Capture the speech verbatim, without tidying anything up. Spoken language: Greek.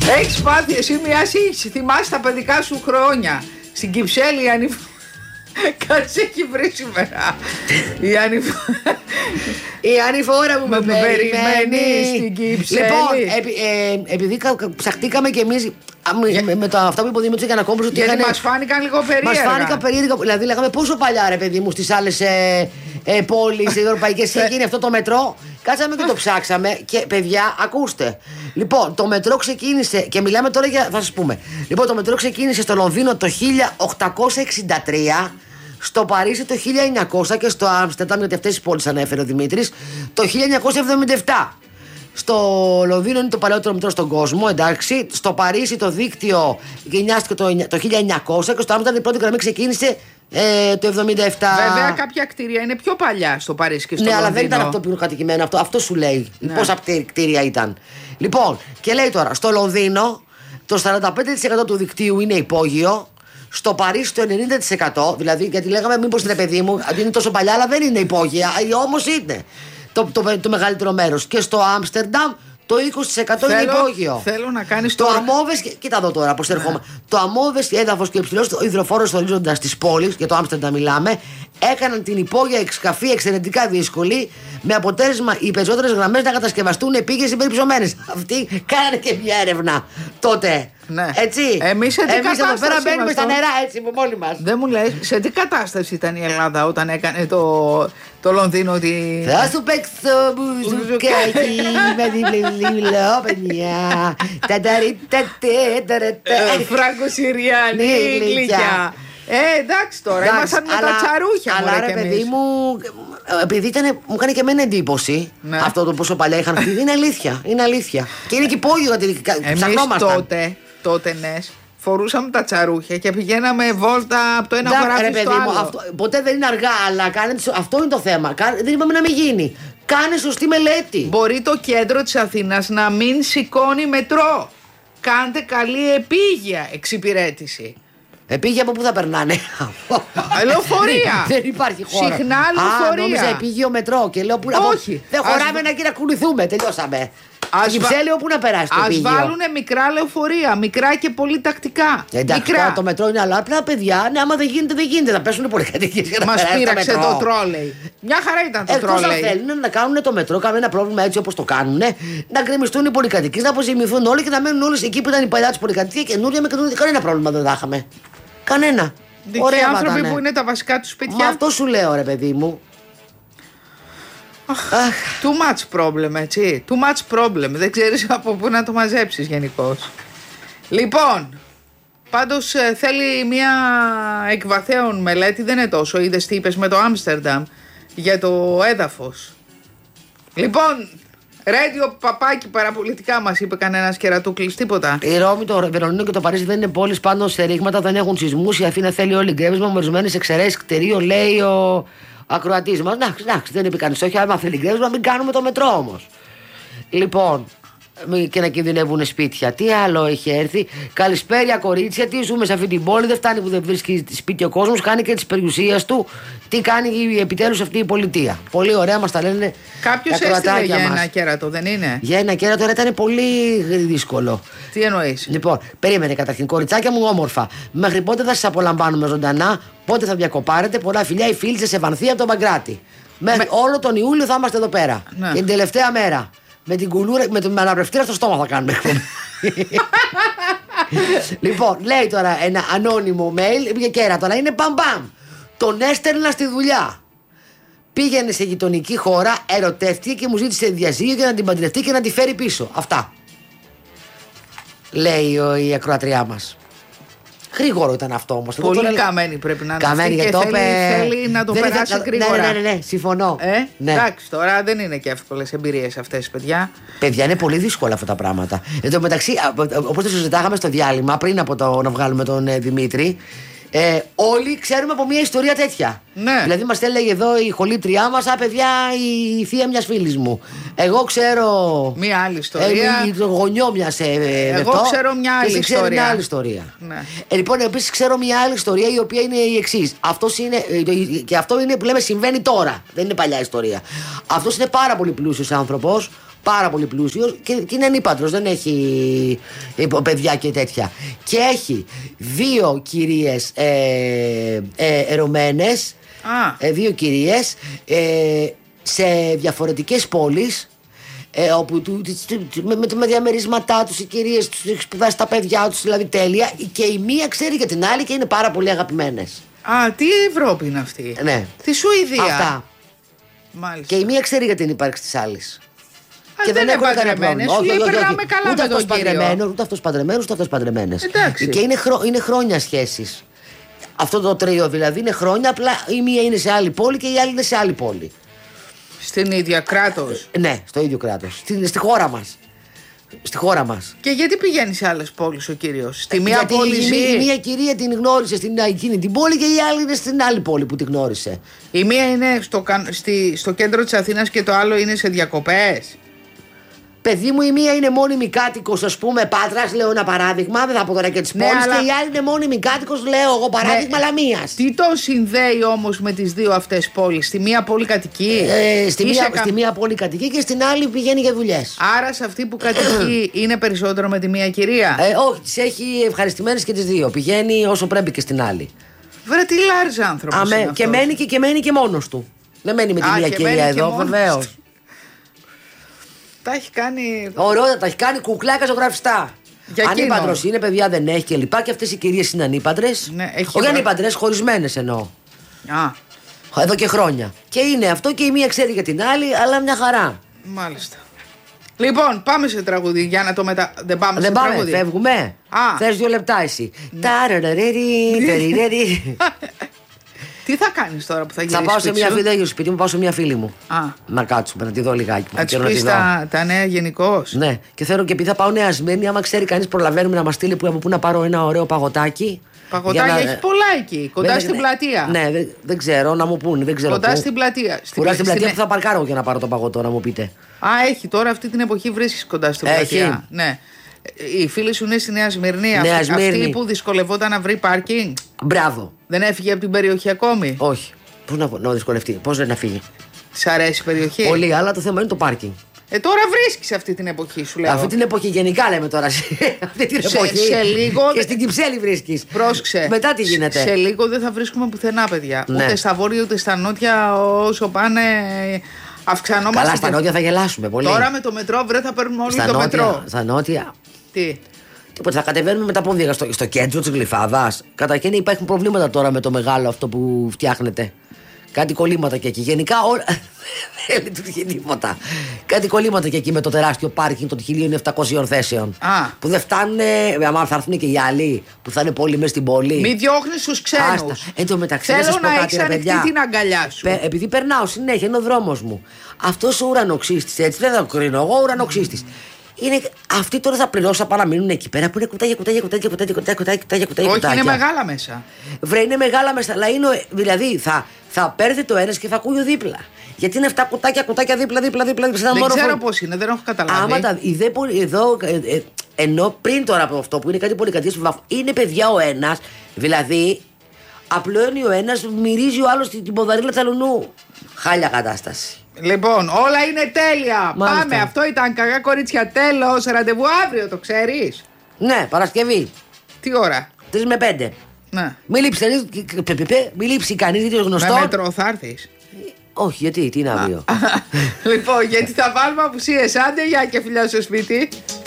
Έχεις πάθει εσύ μια σύγχυση. Θυμάσαι τα παιδικά σου χρόνια. Στην Κυψέλη η ανηφόρα. Κάτι έχει βρει σήμερα. Η ανηφόρα. Η ανηφόρα που με, με περιμένει στην Κυψέλη. Λοιπόν, επει, ε, επειδή ψαχτήκαμε κι εμείς για... με, με το, αυτά που είπε ο Δημήτρης Γιαννακόπουλος, ότι γιατί είχαν, μας φάνηκαν λίγο περίεργα. Μας φάνηκαν περίεργα. Δηλαδή, λέγαμε πόσο παλιά, ρε παιδί μου, στις άλλες ε, ε, πόλεις ευρωπαϊκές είχε γίνει αυτό το μετρό. Κάτσαμε και το ψάξαμε. Και παιδιά, ακούστε. Λοιπόν, το μετρό ξεκίνησε. Και μιλάμε τώρα για. Θα σας πούμε. Λοιπόν, το μετρό ξεκίνησε στο Λονδίνο το χίλια οκτακόσια εξήντα τρία. Στο Παρίσι το χίλια εννιακόσια και στο Άμστερνταμ, γιατί αυτές τις πόλεις ανέφερε ο Δημήτρης, το χίλια εννιακόσια εβδομήντα επτά. Στο Λονδίνο είναι το παλαιότερο μετρό στον κόσμο, εντάξει. Στο Παρίσι το δίκτυο γενιάστηκε το, το χίλια εννιακόσια και στο Άμστερνταμ η πρώτη γραμμή ξεκίνησε ε, το εβδομήντα επτά. Βέβαια, κάποια κτίρια είναι πιο παλιά στο Παρίσι και στο ναι, Λονδίνο. Ναι, αλλά δεν ήταν αυτό που είναι κατοικημένο. Αυτό, αυτό σου λέει. Ναι. Πόσα κτίρια ήταν. Λοιπόν, και λέει τώρα, στο Λονδίνο το σαράντα πέντε τοις εκατό του δικτύου είναι υπόγειο. Στο Παρίσι το ενενήντα τοις εκατό, δηλαδή γιατί λέγαμε μήπως είναι παιδί μου, αντί είναι τόσο παλιά, αλλά δεν είναι υπόγεια, όμως είναι το, το, το, το μεγαλύτερο μέρος. Και στο Άμστερνταμ το είκοσι τοις εκατό θέλω, είναι υπόγειο. Θέλω να κάνεις το τώρα. αμόβες, κοίτα εδώ τώρα πώς ερχόμαι. Το αμόβες έδαφος και υψηλός υδροφόρος ορίζοντας της πόλης, για το Άμστερνταμ μιλάμε, έκαναν την υπόγεια εξκαφή εξαιρετικά δύσκολη, με αποτέλεσμα οι περισσότερες γραμμές να κατασκευαστούν επίγειες υπερυψωμένες. Αυτοί κάνανε και μια έρευνα τότε. Ναι. Έτσι. Εμείς σε τι Εμείς κατάσταση εδώ πέρα μπαίνουμε είμαστε στα νερά έτσι από μόνοι μας. Δεν μου λες, σε τι κατάσταση ήταν η Ελλάδα όταν έκανε το, το Λονδίνο ότι... Θα σου παίξω μπουζουκάκι με διπληλό παιδιά. Φράγκο Συριανή γλυκιά. Ε, εντάξει τώρα, εντάξει, ήμασταν με τα τσαρούχια. Αλλά ρε παιδί μου, επειδή ήταν, μου έκανε και εμένα εντύπωση, ναι, αυτό το πόσο παλιά είχαν χτίσει. Είναι αλήθεια, είναι αλήθεια. Και είναι και υπόγειο γιατί ψαχνόμασταν. τότε, τότε ναι, φορούσαμε τα τσαρούχια και πηγαίναμε βόλτα από το ένα χωράφι στο άλλο. Αυτό, ποτέ δεν είναι αργά, αλλά κάνε, αυτό είναι το θέμα. Δεν είπαμε να μην γίνει. Κάνε σωστή μελέτη. Μπορεί το κέντρο της Αθήνας να μην σηκώνει μετρό. Κάντε καλή επίγεια εξυπηρέτηση. Επίγεια από πού θα περνάνε. Λεωφορεία. Δεν υπάρχει χώρα. Συχνά λεωφορεία. Α, νόμιζα επίγειο μετρό και λέω που να. Όχι. Δεν χωράμε να να κουνηθούμε. Τελειώσαμε. Στην Κυψέλη όπου να περάσει το επίγειο. Ας βάλουνε μικρά λεωφορεία. Μικρά και πολύ τακτικά. Εντάξει, τώρα το μετρό είναι, αλλά απλά παιδιά, ναι, άμα δεν γίνεται, δεν γίνεται. Θα πέσουν πολύ κατοικίες. Μας πείραξε το τρόλεϊ. Μια χαρά ήταν το τρόλεϊ. Εκτός αν θέλουν να κάνουν το μετρό, κανένα πρόβλημα έτσι όπως το κάνουν, να γκρεμιστούν οι πολυκατοικίες, να αποζημιωθούν όλοι και να μένουν όλες εκεί που ήταν η παλιά του πολυκατοικία και καινούργια με καινούργια. Κανένα πρόβλημα δεν θα είχαμε. Κανένα. Δικοί άνθρωποι ήτανε. Που είναι τα βασικά του σπίτια. Μα αυτό σου λέω, ρε παιδί μου. Αχ, too much problem, έτσι. Too much problem. Δεν ξέρεις από πού να το μαζέψεις γενικώς. Λοιπόν, πάντως θέλει μια εκβαθέων μελέτη. Δεν είναι τόσο. Είδες τι είπες με το Άμστερνταμ για το έδαφος. Λοιπόν, ρέντιο παπάκι παραπολιτικά μας είπε κανένας κερατούκλης, τίποτα. Η Ρώμη, το Βερολίνο και το Παρίσι δεν είναι πόλεις πάνω σε ρήγματα, δεν έχουν σεισμούς. Η Αθήνα θέλει όλη γκρέμισμα με ορισμένες εξαιρέσεις κτηρίο, λέει ο ακροατής μας. Να, εντάξει, δεν είπε κανείς. Όχι, άμα θέλει γκρέμισμα, μην κάνουμε το μετρό όμως. Λοιπόν, και να κινδυνεύουν σπίτια. Τι άλλο έχει έρθει. Καλησπέρα, κορίτσια. Τι ζούμε σε αυτή την πόλη. Δεν φτάνει που δεν βρίσκει σπίτι ο κόσμος. Κάνει και τη περιουσία του. Τι κάνει επιτέλους αυτή η πολιτεία. Πολύ ωραία μας τα λένε. Κάποιος έστειλε για ένα κέρατο, δεν είναι? Για ένα κέρατο, τώρα ήταν πολύ δύσκολο. Τι εννοείς? Λοιπόν, περίμενε καταρχήν. Κοριτσάκια μου όμορφα. Μέχρι πότε θα σας απολαμβάνουμε ζωντανά? Πότε θα διακοπάρετε? Πολλά φιλιά, η φίλη σε Βανθία από τον Παγκράτη. Μέχρι με... όλο τον Ιούλιο θα είμαστε εδώ πέρα. Ναι. Και την τελευταία μέρα. Με την κουλούρα, με τον αναπνευστήρα στο στόμα θα κάνουμε. Λοιπόν, λέει τώρα ένα ανώνυμο mail για κέρατο, αλλά είναι μπαμπαμ. Τον έστελνα στη δουλειά. Πήγαινε σε γειτονική χώρα, ερωτεύτηκε και μου ζήτησε διαζύγιο για να την παντρευτεί και να τη φέρει πίσω. Αυτά. Λέει ο, η ακροατριά μας. Γρήγορο ήταν αυτό όμως. Πολύ τώρα... καμένη πρέπει να είναι. Καμένη και το θέλει, θέλει να το δεν περάσει θα... γρήγορα. Ναι, ναι, ναι, ναι, συμφωνώ. Ε? Ναι. Εντάξει, τώρα δεν είναι και εύκολες εμπειρίες αυτές, παιδιά. Παιδιά, είναι πολύ δύσκολα αυτά τα πράγματα. Εν τω μεταξύ, όπως το συζητάγαμε στο διάλειμμα, πριν από το να βγάλουμε τον ε, Δημήτρη, ε, όλοι ξέρουμε από μια ιστορία τέτοια. Ναι. Δηλαδή, μας έλεγε εδώ η χολήτριά μας, α παιδιά, η θεία μιας φίλης μου. Εγώ ξέρω. Μια άλλη ιστορία. Ε, το γονιό μιας. Ε, Εγώ το, ξέρω μια άλλη και ιστορία. Μια άλλη ιστορία. Ναι. Ε, λοιπόν, επίσης ξέρω μια άλλη ιστορία η οποία είναι η εξής. Αυτός είναι, και αυτό είναι που λέμε συμβαίνει τώρα. Δεν είναι παλιά ιστορία. Αυτός είναι πάρα πολύ πλούσιος άνθρωπος. πάρα πολύ πλούσιος και, και είναι ανήπαντρος, δεν έχει παιδιά και τέτοια. Και έχει δύο κυρίες ε, ε, ερωμένες, ε, δύο κυρίες ε, σε διαφορετικές πόλεις. Ε, όπου του, με, με, με διαμερίσματά τους οι κυρίες τους έχουν σπουδάσει τα παιδιά τους, δηλαδή τέλεια. Και η μία ξέρει για την άλλη και είναι πάρα πολύ αγαπημένες. Α, τι Ευρώπη είναι αυτή? Ναι. Τη Σουηδία. Αυτά. Μάλιστα. Και η μία ξέρει για την ύπαρξη της άλλης. Α, και δεν, δεν είναι παντρεμένες. Σου λέει περνάμε καλά ούτε με τον κύριο. Ούτε αυτός παντρεμένος, ούτε αυτός παντρεμένες. Εντάξει. Και είναι, χρο, είναι χρόνια σχέσεις. Αυτό το τρίο δηλαδή είναι χρόνια, απλά η μία είναι σε άλλη πόλη και η άλλη είναι σε άλλη πόλη. Στην ίδια κράτος. Ναι, στο ίδιο κράτος. Στη, στη χώρα μας. Στη χώρα μας. Και γιατί πηγαίνει σε άλλες πόλεις ο κύριος? Στη μία γιατί πόλη η, ζει. Η μία κυρία την γνώρισε στην εκείνη την πόλη και η άλλη είναι στην άλλη πόλη που την γνώρισε. Η μία είναι στο, στη, στο κέντρο της Αθήνας και το άλλο είναι σε διακοπές. Παιδί μου, η μία είναι μόνιμη κάτοικος, ας πούμε, Πάτρας, λέω ένα παράδειγμα, δεν θα πω τώρα και της πόλης, αλλά... και η άλλη είναι μόνιμη κάτοικος, λέω εγώ παράδειγμα, ναι. Λαμίας. Τι τον συνδέει όμως με τις δύο αυτές πόλεις? Στη μία πόλη κατοικεί. Ε, στη, μία, κα... στη μία πόλη κατοικεί και στην άλλη πηγαίνει για δουλειές. Άρα σε αυτή που κατοικεί είναι περισσότερο με τη μία κυρία? Ε, όχι, τις έχει ευχαριστημένες και τις δύο. Πηγαίνει όσο πρέπει και στην άλλη. Βρε, τι λάρζ άνθρωπος. Αμέ, είναι και, μένει και, και μένει και μόνος του. Δεν μένει με τη μία κυρία εδώ, βεβαίως. Τα έχει κάνει. Ωραία, τα έχει κάνει κουκλάκια ζωγραφιστά. Ανήπαντρος είναι, παιδιά, δεν έχει και λοιπά. Και αυτές οι κυρίες είναι ανήπαντρες. Ναι, έχει όχι ανήπαντρες, χωρισμένες εννοώ. Α. Εδώ και χρόνια. Και είναι αυτό και η μία ξέρει για την άλλη, αλλά μια χαρά. Μάλιστα. Λοιπόν, πάμε σε τραγούδι για να το μετα. Δεν πάμε δεν σε πάμε, τραγούδι. Φεύγουμε. Θες δύο λεπτά εσύ. Τι θα κάνεις τώρα που θα γυρίσεις? Θα πάω σε μια φίλη, σπίτι μου, πάω σε μια φίλη μου. Α. Να κάτσουμε, να τη δω λιγάκι. Να της πεις τα, τα νέα γενικώς. Ναι, και θέλω και επειδή θα πάω Νέα Σμύρνη, άμα ξέρει κανείς προλαβαίνουμε να μας στείλει που, από πού να πάρω ένα ωραίο παγωτάκι. Παγωτάκι να... έχει πολλά εκεί, κοντά δεν, στην ναι, πλατεία. Ναι, δεν, δεν ξέρω, να μου πούνε. Δεν ξέρω κοντά πού. Στην πλατεία. Στην, πλα... στην πλατεία στην... που θα παρκάρω για να πάρω το παγωτό, να μου πείτε. Α, έχει τώρα αυτή την εποχή βρίσκεις κοντά στην πλατεία. Έχει. Ναι. Η φίλη σου είναι στη Νέα Σμύρνη, Νέα αυτή, αυτή που δυσκολευόταν να βρει πάρκινγκ. Μπράβο. Δεν έφυγε από την περιοχή ακόμη? Όχι. Πώς να, να δυσκολευτεί, πώς δεν να φύγει? Σ' αρέσει η περιοχή? Πολύ, αλλά το θέμα είναι το πάρκινγκ. Ε, τώρα βρίσκεις αυτή την εποχή, σου λέω. Αυτή την εποχή, γενικά λέμε τώρα. Αυτή την σε, εποχή. Σε λίγο. Και στην Κυψέλη βρίσκεις. Πρόσεξε. Μετά τι γίνεται? Σε λίγο δεν θα βρίσκουμε πουθενά, παιδιά. Ναι. Ούτε στα βόρεια ούτε στα νότια, όσο πάνε. Αυξανόμαστε. Καλά, στα νότια θα γελάσουμε πολύ. Τώρα με το μετρό, βρε, θα παίρνουμε όλοι στα το νότια, μετρό. Στα νότια. Τι? Τίποτα, θα κατεβαίνουμε με τα πόδια στο, στο κέντρο της Γλυφάδας. Καταρχήν υπάρχουν προβλήματα τώρα με το μεγάλο αυτό που φτιάχνεται. Κάτι κολλήματα και εκεί. Γενικά όλα. Δεν λειτουργεί τίποτα. Κάτι κολλήματα και εκεί με το τεράστιο πάρκινγκ των χίλια επτακόσιων θέσεων. Α. Που δεν φτάνουν. Άμα θα έρθουν και οι άλλοι που θα είναι πολύ μέσα στην πόλη. Μην διώχνεις τους ξένους. Εν τω μεταξύ, θέλω να, σας να πω κάτι, έχεις ανοιχτή την αγκαλιά σου. Πε, επειδή περνάω συνέχεια, είναι ο δρόμος μου. Αυτός ο ουρανοξύστης, έτσι δεν θα το κρίνω εγώ, ουρανοξύστης. Είναι, αυτοί τώρα θα πληρώσουν να μείνουν εκεί πέρα που είναι κουτάκια, κουτάκια, κουτάκια, κουτάκια, κουτάκια, κουτάκια, κουτάκια. Όχι, είναι μεγάλα μέσα. Βρε, είναι μεγάλα μέσα. Αλλά είναι, δηλαδή θα, θα παίρνει το ένα και θα ακούει ο δίπλα. Γιατί είναι αυτά κουτάκια, κουτάκια δίπλα, δίπλα, δίπλα. δίπλα δεν ξέρω πώς είναι, δεν έχω καταλάβει. Άμα τα, δε, εδώ, ε, ε, ενώ πριν τώρα από αυτό που είναι κάτι πολυκατοικίες, είναι παιδιά ο ένας, δηλαδή απλώνει ο ένας, μυρίζει ο άλλος την, την ποδαρίλα τσαλουνού. Χάλια κατάσταση. Λοιπόν, όλα είναι τέλεια. Μάλιστα. Πάμε, αυτό ήταν κακά κορίτσια. Τέλος, ραντεβού αύριο, το ξέρεις? Ναι, Παρασκευή. Τι ώρα? Τρεις με πέντε. Ναι. Μη λείψει κανείς, μη λείψει κανείς, γιατί είναι γνωστό. Με μετρό θα έρθεις? Όχι, γιατί, τι είναι αύριο. Λοιπόν, γιατί θα βάλουμε απουσίες. Άντε, γεια και φιλιά στο σπίτι.